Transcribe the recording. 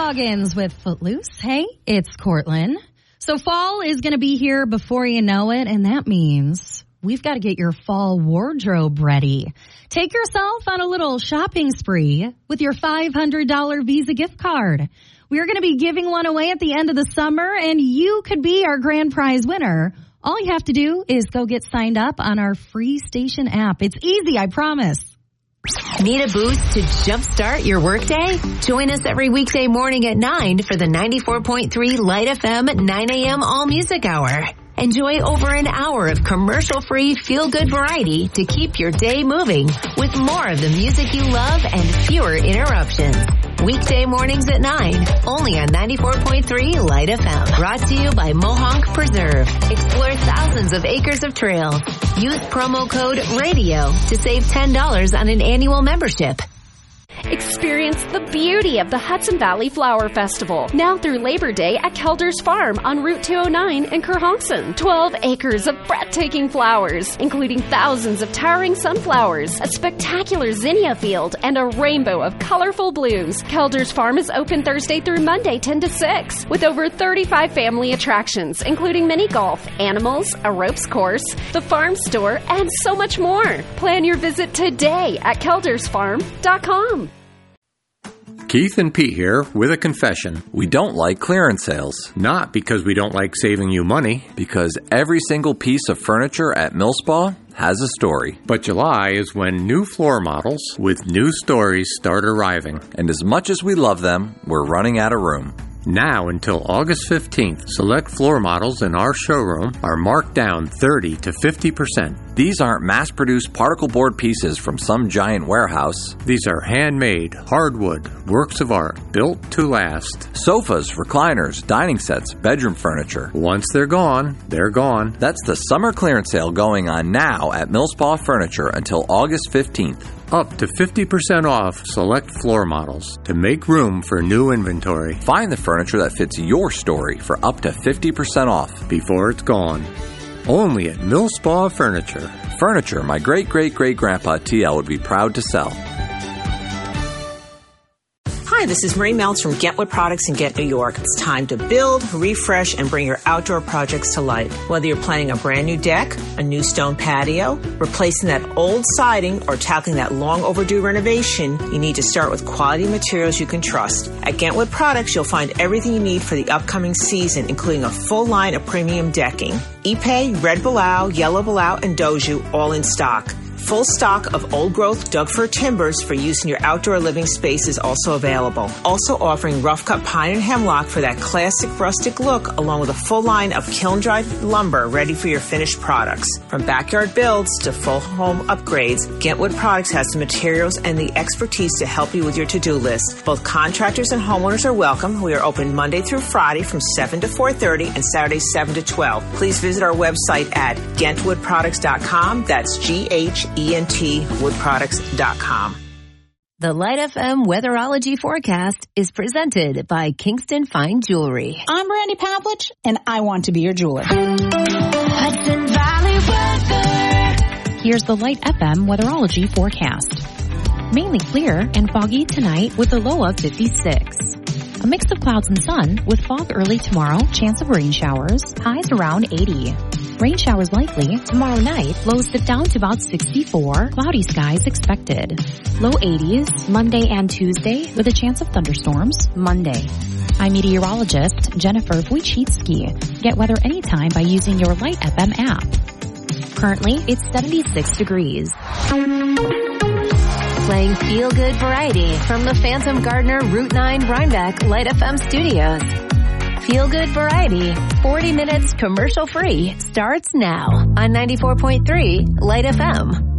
Goggins with Footloose. Hey, it's Cortland. So fall is going to be here before you know it, and that means we've got to get your fall wardrobe ready. Take yourself on a little shopping spree with your $500 Visa gift card. We're going to be giving one away at the end of the summer, and you could be our grand prize winner. All you have to do is go get signed up on our free station app. It's easy, I promise. Need a boost to jumpstart your workday? Join us every weekday morning at 9 for the 94.3 Light FM at 9 a.m. All Music Hour. Enjoy over an hour of commercial-free feel-good variety to keep your day moving with more of the music you love and fewer interruptions. Weekday mornings at 9, only on 94.3 Light FM. Brought to you by Mohonk Preserve. Explore thousands of acres of trails. Use promo code RADIO to save $10 on an annual membership. Experience the beauty of the Hudson Valley Flower Festival, now through Labor Day at Kelder's Farm on Route 209 in Kerhonkson. 12 acres of breathtaking flowers, including thousands of towering sunflowers, a spectacular zinnia field, and a rainbow of colorful blooms. Kelder's Farm is open Thursday through Monday 10 to 6, with over 35 family attractions, including mini golf, animals, a ropes course, the farm store, and so much more. Plan your visit today at keldersfarm.com. Keith and Pete here with a confession. We don't like clearance sales. Not because we don't like saving you money. Because every single piece of furniture at Millspa has a story. But July is when new floor models with new stories start arriving. And as much as we love them, we're running out of room. Now until August 15th, select floor models in our showroom are marked down 30 to 50%. These aren't mass-produced particle board pieces from some giant warehouse. These are handmade, hardwood, works of art, built to last. Sofas, recliners, dining sets, bedroom furniture. Once they're gone, they're gone. That's the summer clearance sale going on now at Millspa Furniture until August 15th. Up to 50% off select floor models to make room for new inventory. Find the furniture that fits your story for up to 50% off before it's gone. Only at Millspa Furniture. Furniture my great-great-great-grandpa TL would be proud to sell. Hi, this is Marie Meltz from Get Wood Products in Get New York. It's time to build, refresh, and bring your outdoor projects to life. Whether you're planning a brand new deck, a new stone patio, replacing that old siding, or tackling that long overdue renovation, you need to start with quality materials you can trust. At Get Wood Products, you'll find everything you need for the upcoming season, including a full line of premium decking. Ipe, Red Bilao, Yellow Bilao, and Doju, all in stock. Full stock of old-growth Doug-fir timbers for use in your outdoor living space is also available. Also offering rough-cut pine and hemlock for that classic rustic look, along with a full line of kiln-dried lumber ready for your finished products. From backyard builds to full home upgrades, Get Wood Products has the materials and the expertise to help you with your to-do list. Both contractors and homeowners are welcome. We are open Monday through Friday from 7 to 4:30 and Saturday 7 to 12. Please visit our website at GentWoodProducts.com. That's GentWoodProducts.com. The Light FM Weatherology Forecast is presented by Kingston Fine Jewelry. I'm Brandy Pavlich, and I want to be your jeweler. Hudson Valley weather. Here's the Light FM Weatherology Forecast. Mainly clear and foggy tonight with a low of 56. A mix of clouds and sun with fog early tomorrow, chance of rain showers, highs around 80. Rain showers likely tomorrow night, lows dip down to about 64, cloudy skies expected. Low 80s Monday and Tuesday with a chance of thunderstorms Monday. I'm meteorologist Jennifer Wojcicki. Get weather anytime by using your Light FM app. Currently, it's 76 degrees. Playing feel-good variety from the Phantom Gardener Route 9 Rhinebeck Light FM studios. Feel-good variety, 40 minutes commercial-free, starts now on 94.3 Light FM.